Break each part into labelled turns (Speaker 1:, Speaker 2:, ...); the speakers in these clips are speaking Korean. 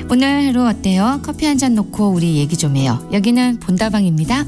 Speaker 1: 오늘 하루 어때요? 커피 한 잔 놓고 우리 얘기 좀 해요. 여기는 본다방입니다.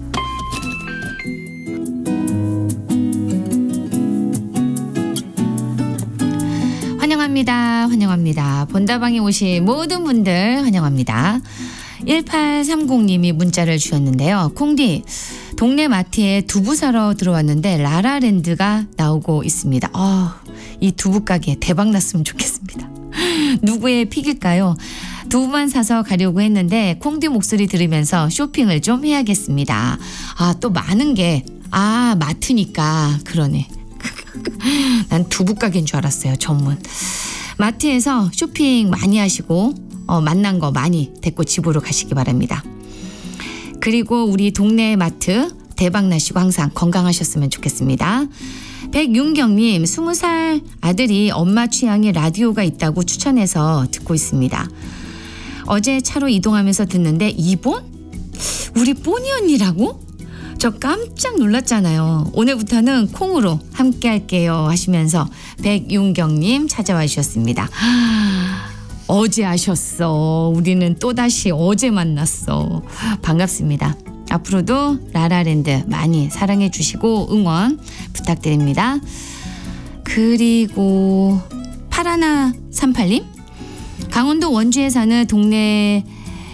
Speaker 1: 환영합니다. 본다방에 오신 모든 분들 환영합니다. 1830님이 문자를 주셨는데요. 콩디, 동네 마트에 두부 사러 들어왔는데 라라랜드가 나오고 있습니다. 이 두부 가게 대박 났으면 좋겠습니다. 누구의 픽일까요? 두부만 사서 가려고 했는데 콩디 목소리 들으면서 쇼핑을 좀 해야겠습니다. 또 많은 게 마트니까 그러네. 난 두부 가게인 줄 알았어요. 전문. 마트에서 쇼핑 많이 하시고 만난 거 많이 데리고 집으로 가시기 바랍니다. 그리고 우리 동네 마트 대박 나시고 항상 건강하셨으면 좋겠습니다. 백윤경님, 20살 아들이 엄마 취향의 라디오가 있다고 추천해서 듣고 있습니다. 어제 차로 이동하면서 듣는데 이본? 우리 뽀니 언니라고? 저 깜짝 놀랐잖아요. 오늘부터는 콩으로 함께 할게요 하시면서 백윤경님 찾아와 주셨습니다. 어제 하셨어. 우리는 또다시 어제 만났어. 반갑습니다. 앞으로도 라라랜드 많이 사랑해 주시고 응원 부탁드립니다. 그리고 8138님, 강원도 원주에 사는 동생네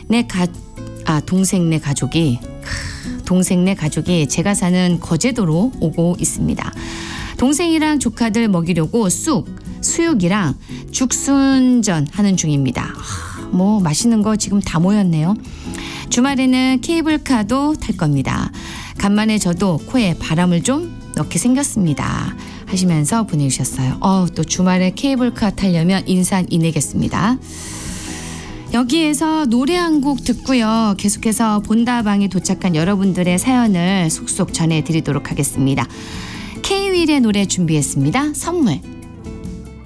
Speaker 1: 가족이 제가 사는 거제도로 오고 있습니다. 동생이랑 조카들 먹이려고 수육이랑 죽순전 하는 중입니다. 맛있는 거 지금 다 모였네요. 주말에는 케이블카도 탈 겁니다. 간만에 저도 코에 바람을 좀 넣게 생겼습니다 하시면서 보내주셨어요. 또 주말에 케이블카 타려면 인산인해겠습니다. 여기에서 노래 한 곡 듣고요. 계속해서 본다방에 도착한 여러분들의 사연을 속속 전해드리도록 하겠습니다. K-윌의 노래 준비했습니다. 선물.